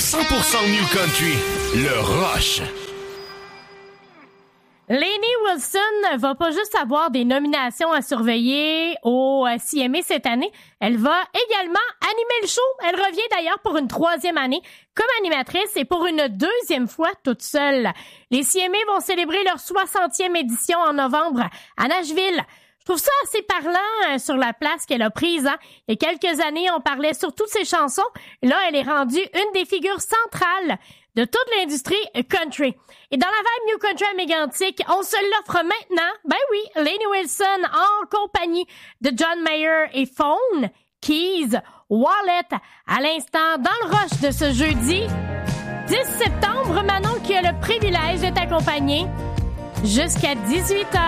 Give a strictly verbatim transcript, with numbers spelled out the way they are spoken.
cent pour cent New Country, le Rush. Lainey Wilson va pas juste avoir des nominations à surveiller au C M A cette année, elle va également animer le show. Elle revient d'ailleurs pour une troisième année comme animatrice et pour une deuxième fois toute seule. Les C M A vont célébrer leur soixantième édition en novembre à Nashville. Je trouve ça assez parlant euh, sur la place qu'elle a prise. Hein. Il y a quelques années, on parlait surtout de ses chansons. Là, elle est rendue une des figures centrales de toute l'industrie country. Et dans la vibe New Country à Mégantic, on se l'offre maintenant. Ben oui, Lainey Wilson en compagnie de John Mayer et Phone, Keys, Wallet, à l'instant dans le rush de ce jeudi dix septembre. Manon qui a le privilège de t'accompagner jusqu'à dix-huit heures.